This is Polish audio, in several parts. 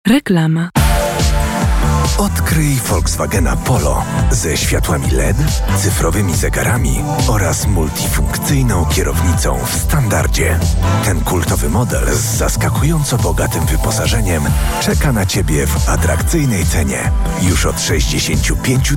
Reklama. Odkryj Volkswagena Polo ze światłami LED, cyfrowymi zegarami oraz multifunkcyjną kierownicą w standardzie. Ten kultowy model z zaskakująco bogatym wyposażeniem czeka na Ciebie w atrakcyjnej cenie już od 65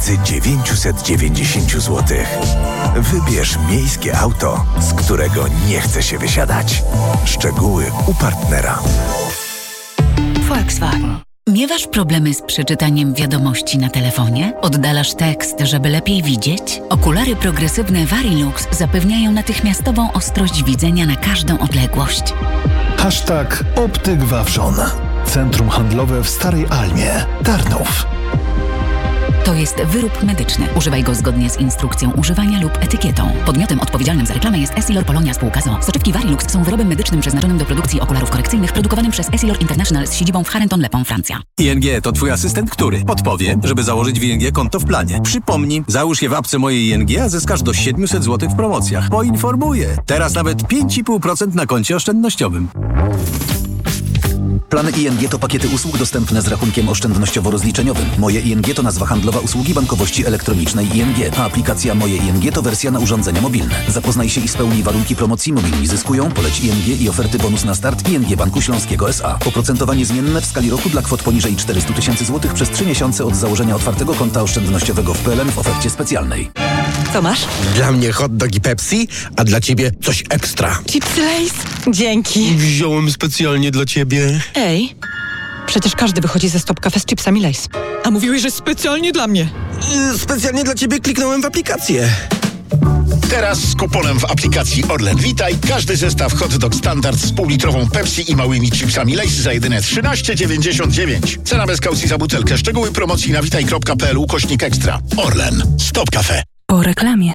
990 zł. Wybierz miejskie auto, z którego nie chce się wysiadać. Szczegóły u partnera. Volkswagen. Miewasz problemy z przeczytaniem wiadomości na telefonie? Oddalasz tekst, żeby lepiej widzieć? Okulary progresywne Varilux zapewniają natychmiastową ostrość widzenia na każdą odległość. #Optyk Wawrzon. Centrum handlowe w Starej Almie, Tarnów. To jest wyrób medyczny. Używaj go zgodnie z instrukcją używania lub etykietą. Podmiotem odpowiedzialnym za reklamę jest Essilor Polonia Spółka z o.o. Soczewki Varilux są wyrobem medycznym przeznaczonym do produkcji okularów korekcyjnych, produkowanym przez Essilor International z siedzibą w Charenton-le-Pont, Francja. ING to twój asystent, który podpowie, żeby założyć w ING konto w planie. Przypomnij, załóż je w apce mojej ING, a zyskasz do 700 zł w promocjach. Poinformuję. Teraz nawet 5,5% na koncie oszczędnościowym. Plany ING to pakiety usług dostępne z rachunkiem oszczędnościowo-rozliczeniowym. Moje ING to nazwa handlowa usługi bankowości elektronicznej ING, a aplikacja Moje ING to wersja na urządzenia mobilne. Zapoznaj się i spełnij warunki promocji Mobilni Zyskują, poleć ING i oferty bonus na start ING Banku Śląskiego S.A. Oprocentowanie zmienne w skali roku dla kwot poniżej 400 000 zł przez 3 miesiące od założenia otwartego konta oszczędnościowego w PLN w ofercie specjalnej. Co masz? Dla mnie hot dog i Pepsi, a dla ciebie coś ekstra. Chipsy Lay's? Dzięki. Wziąłem specjalnie dla ciebie. Ej, przecież każdy wychodzi ze Stop Cafe z chipsami Lay's. A mówiłeś, że specjalnie dla mnie. Specjalnie dla ciebie kliknąłem w aplikację. Teraz z kuponem w aplikacji Orlen Witaj każdy zestaw hot dog standard z półlitrową Pepsi i małymi chipsami Lay's za jedyne 13,99. Cena bez kaucji za butelkę. Szczegóły promocji na witaj.pl/ekstra. Orlen. Stop Cafe. Po reklamie.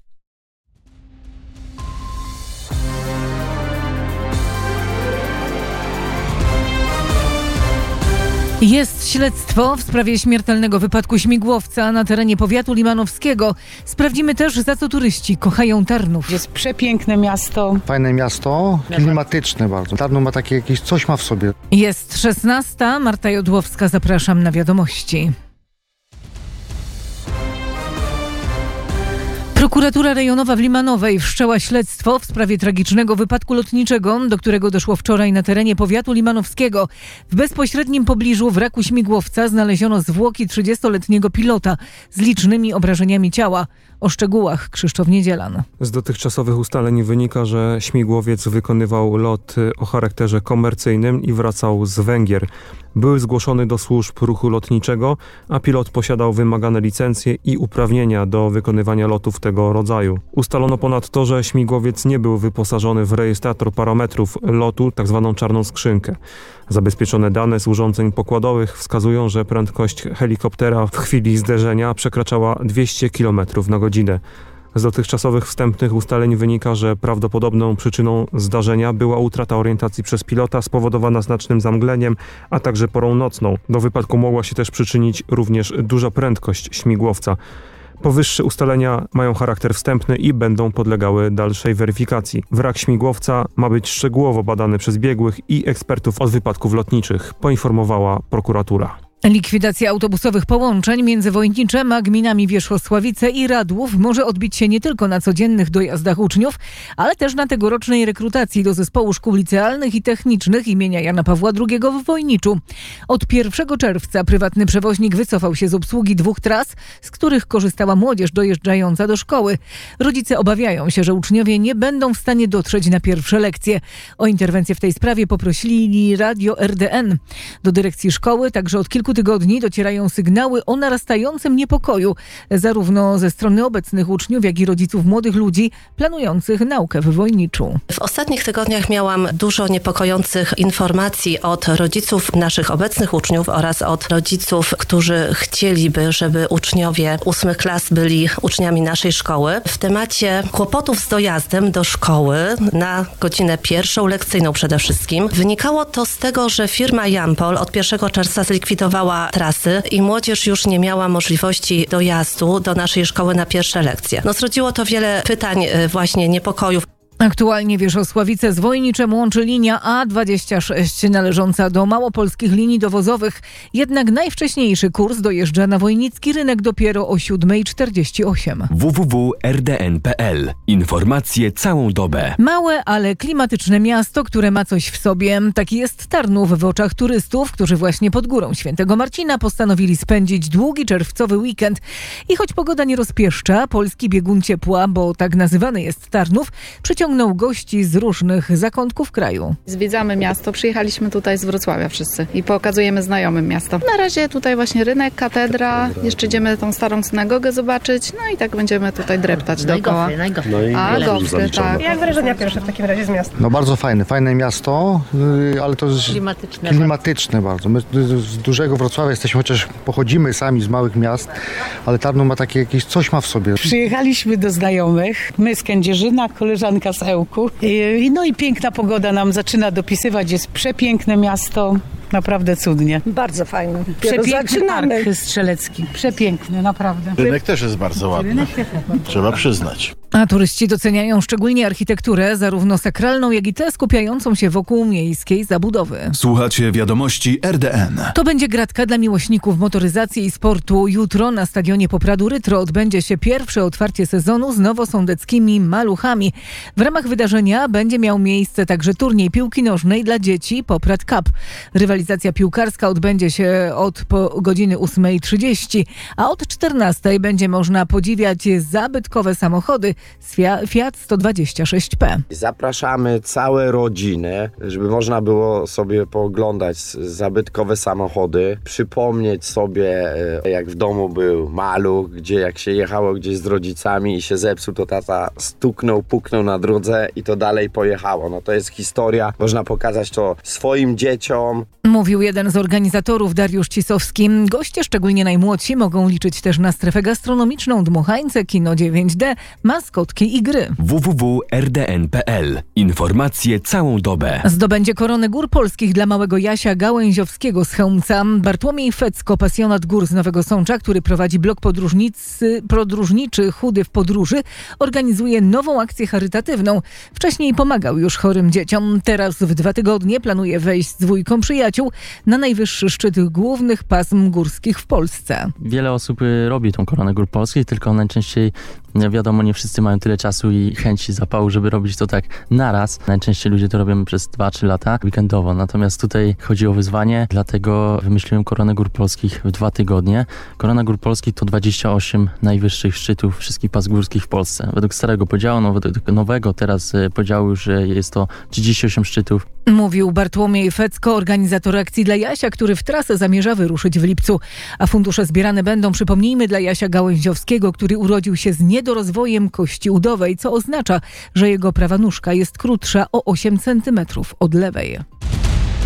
Jest śledztwo w sprawie śmiertelnego wypadku śmigłowca na terenie powiatu limanowskiego. Sprawdzimy też, za co turyści kochają Tarnów. Jest przepiękne miasto. Fajne miasto, klimatyczne bardzo. Tarnów ma takie jakieś coś ma w sobie. Jest 16. Marta Jodłowska, zapraszam na wiadomości. Prokuratura rejonowa w Limanowej wszczęła śledztwo w sprawie tragicznego wypadku lotniczego, do którego doszło wczoraj na terenie powiatu limanowskiego. W bezpośrednim pobliżu wraku śmigłowca znaleziono zwłoki 30-letniego pilota z licznymi obrażeniami ciała. O szczegółach Krzysztof Niedzielan. Z dotychczasowych ustaleń wynika, że śmigłowiec wykonywał lot o charakterze komercyjnym i wracał z Węgier. Był zgłoszony do służb ruchu lotniczego, a pilot posiadał wymagane licencje i uprawnienia do wykonywania lotów tego rodzaju. Ustalono ponadto, że śmigłowiec nie był wyposażony w rejestrator parametrów lotu, tzw. czarną skrzynkę. Zabezpieczone dane z urządzeń pokładowych wskazują, że prędkość helikoptera w chwili zderzenia przekraczała 200 km na godzinę. Z dotychczasowych wstępnych ustaleń wynika, że prawdopodobną przyczyną zdarzenia była utrata orientacji przez pilota spowodowana znacznym zamgleniem, a także porą nocną. Do wypadku mogła się też przyczynić również duża prędkość śmigłowca. Powyższe ustalenia mają charakter wstępny i będą podlegały dalszej weryfikacji. Wrak śmigłowca ma być szczegółowo badany przez biegłych i ekspertów od wypadków lotniczych, poinformowała prokuratura. Likwidacja autobusowych połączeń między Wojniczem a gminami Wierzchosławice i Radłów może odbić się nie tylko na codziennych dojazdach uczniów, ale też na tegorocznej rekrutacji do zespołu szkół licealnych i technicznych imienia Jana Pawła II w Wojniczu. Od 1 czerwca prywatny przewoźnik wycofał się z obsługi 2 tras, z których korzystała młodzież dojeżdżająca do szkoły. Rodzice obawiają się, że uczniowie nie będą w stanie dotrzeć na pierwsze lekcje. O interwencję w tej sprawie poprosili Radio RDN. Do dyrekcji szkoły także od kilku tygodni docierają sygnały o narastającym niepokoju, zarówno ze strony obecnych uczniów, jak i rodziców młodych ludzi planujących naukę w Wojniczu. W ostatnich tygodniach miałam dużo niepokojących informacji od rodziców naszych obecnych uczniów oraz od rodziców, którzy chcieliby, żeby uczniowie 8 klas byli uczniami naszej szkoły. W temacie kłopotów z dojazdem do szkoły na godzinę pierwszą, lekcyjną przede wszystkim. Wynikało to z tego, że firma Jampol od 1 czerwca zlikwidowała trasy i młodzież już nie miała możliwości dojazdu do naszej szkoły na pierwsze lekcje. Zrodziło to wiele pytań, właśnie niepokojów. Aktualnie Wierzchosławice z Wojniczem łączy linia A26 należąca do małopolskich linii dowozowych. Jednak najwcześniejszy kurs dojeżdża na wojnicki rynek dopiero o 7:48. www.rdn.pl. Informacje całą dobę. Małe, ale klimatyczne miasto, które ma coś w sobie. Taki jest Tarnów w oczach turystów, którzy właśnie pod górą Świętego Marcina postanowili spędzić długi czerwcowy weekend. I choć pogoda nie rozpieszcza, polski biegun ciepła, bo tak nazywany jest Tarnów, przyciągnął gości z różnych zakątków kraju. Zwiedzamy miasto, przyjechaliśmy tutaj z Wrocławia wszyscy i pokazujemy znajomym miasto. Na razie tutaj właśnie rynek, katedra, jeszcze idziemy tą starą synagogę zobaczyć, no i tak będziemy tutaj dreptać dookoła. Gofry, tak. Jak wrażenia pierwsze w takim razie z miasta? No bardzo fajne miasto, ale to jest klimatyczne bardzo. My z dużego Wrocławia jesteśmy, chociaż pochodzimy sami z małych miast, ale Tarnów ma takie jakieś, coś ma w sobie. Przyjechaliśmy do znajomych, my z Kędzierzyna, koleżanka z Ełku. No i piękna pogoda nam zaczyna dopisywać, jest przepiękne miasto. Naprawdę cudnie. Bardzo fajny. Przepiękny park strzelecki. Przepiękny, naprawdę. Rynek też jest bardzo ładny. Trzeba przyznać. A turyści doceniają szczególnie architekturę, zarówno sakralną, jak i tę skupiającą się wokół miejskiej zabudowy. Słuchacie wiadomości RDN. To będzie gratka dla miłośników motoryzacji i sportu. Jutro na stadionie Popradu Rytro odbędzie się pierwsze otwarcie sezonu z nowosądeckimi maluchami. W ramach wydarzenia będzie miał miejsce także turniej piłki nożnej dla dzieci Poprad Cup. Rywalizacja piłkarska odbędzie się od godziny 8:30, a od 14:00 będzie można podziwiać zabytkowe samochody Fiat 126P. Zapraszamy całe rodziny, żeby można było sobie pooglądać zabytkowe samochody, przypomnieć sobie, jak w domu był maluch, gdzie jak się jechało gdzieś z rodzicami i się zepsuł, to tata stuknął, puknął na drodze i to dalej pojechało. No to jest historia, można pokazać to swoim dzieciom. Mówił jeden z organizatorów, Dariusz Cisowski. Goście, szczególnie najmłodsi, mogą liczyć też na strefę gastronomiczną, dmuchańce, kino 9D, maskotki i gry. www.rdn.pl. Informacje całą dobę. Zdobędzie koronę gór polskich dla małego Jasia Gałęziowskiego z Chełmca. Bartłomiej Fecko, pasjonat gór z Nowego Sącza, który prowadzi blog podróżniczy Chudy w podróży, organizuje nową akcję charytatywną. Wcześniej pomagał już chorym dzieciom. Teraz w 2 tygodnie planuje wejść z 2 przyjaciół na najwyższy szczyt głównych pasm górskich w Polsce. Wiele osób robi tą koronę gór polskich, tylko najczęściej, wiadomo, nie wszyscy mają tyle czasu i chęci, zapału, żeby robić to tak naraz. Najczęściej ludzie to robią przez 2-3 lata weekendowo, natomiast tutaj chodzi o wyzwanie, dlatego wymyśliłem koronę gór polskich w 2 tygodnie. Korona gór polskich to 28 najwyższych szczytów wszystkich pas górskich w Polsce. Według starego podziału, według nowego teraz podziału już jest to 38 szczytów. Mówił Bartłomiej Fecko, organizator akcji dla Jasia, który w trasę zamierza wyruszyć w lipcu. A fundusze zbierane będą, przypomnijmy, dla Jasia Gałęziowskiego, który urodził się z niedorozwojem kości udowej, co oznacza, że jego prawa nóżka jest krótsza o 8 cm od lewej.